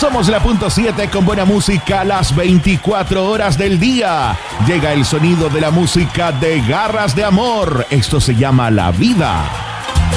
Somos la punto 7 con buena música las 24 horas del día. Llega el sonido de la música de Garras de Amor. Esto se llama La Vida.